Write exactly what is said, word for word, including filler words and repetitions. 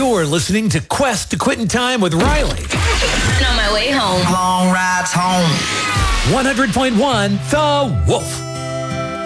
You're listening to Quest to Quitting Time with Riley. And on my way home. Long rides home. one hundred point one The Wolf.